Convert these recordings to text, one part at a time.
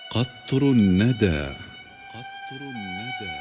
قطر الندى. قطر الندى.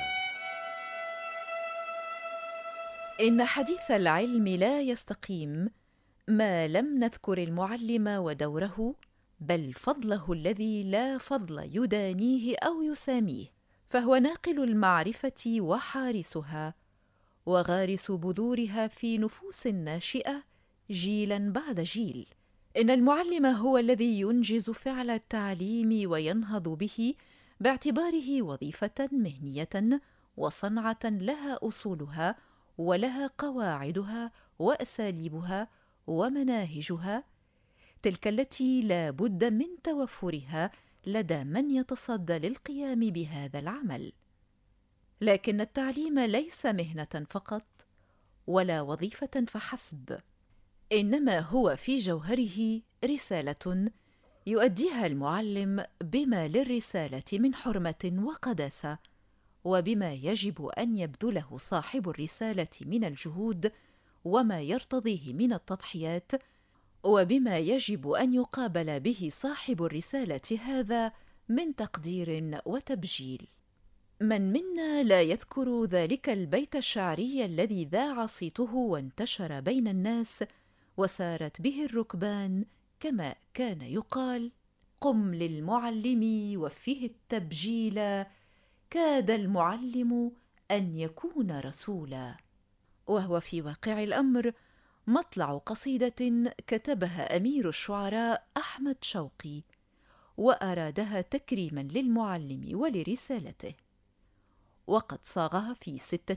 إن حديث العلم لا يستقيم ما لم نذكر المعلم ودوره، بل فضله الذي لا فضل يدانيه أو يساميه، فهو ناقل المعرفة وحارسها، وغارس بذورها في نفوس ناشئة جيلا بعد جيل. إن المعلم هو الذي ينجز فعل التعليم وينهض به باعتباره وظيفة مهنية وصنعة لها أصولها ولها قواعدها وأساليبها ومناهجها، تلك التي لا بد من توفرها لدى من يتصدى للقيام بهذا العمل. لكن التعليم ليس مهنة فقط ولا وظيفة فحسب، إنما هو في جوهره رسالة يؤديها المعلم بما للرسالة من حرمة وقداسة، وبما يجب أن يبذله صاحب الرسالة من الجهود وما يرتضيه من التضحيات، وبما يجب أن يقابل به صاحب الرسالة هذا من تقدير وتبجيل. من منا لا يذكر ذلك البيت الشعري الذي ذاع صيته وانتشر بين الناس وسارت به الركبان، كما كان يقال: قم للمعلم وفه التبجيلا، كاد المعلم أن يكون رسولا. وهو في واقع الأمر مطلع قصيدة كتبها أمير الشعراء أحمد شوقي، وأرادها تكريما للمعلم ولرسالته، وقد صاغها في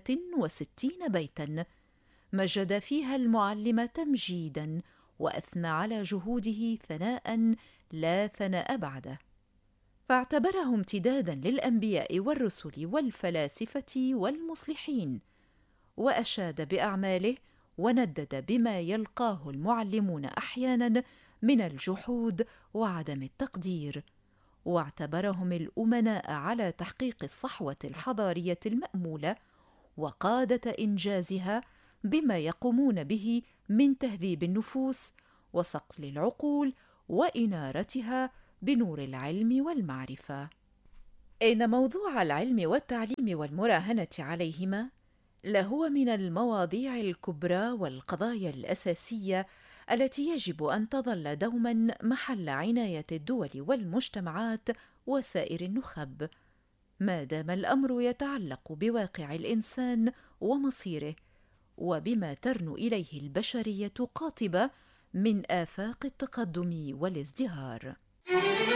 66 بيتا مجد فيها المعلم تمجيدا وأثنى على جهوده ثناء لا ثناء بعده، فاعتبره امتدادا للأنبياء والرسل والفلاسفة والمصلحين، وأشاد بأعماله وندد بما يلقاه المعلمون أحيانا من الجحود وعدم التقدير، واعتبرهم الأمناء على تحقيق الصحوة الحضارية المأمولة وقادة إنجازها بما يقومون به من تهذيب النفوس وصقل العقول وإنارتها بنور العلم والمعرفة. إن موضوع العلم والتعليم والمراهنة عليهما لهو من المواضيع الكبرى والقضايا الأساسية التي يجب أن تظل دوما محل عناية الدول والمجتمعات وسائر النخب، ما دام الأمر يتعلق بواقع الإنسان ومصيره، وبما ترنو إليه البشرية قاطبة من آفاق التقدم والازدهار.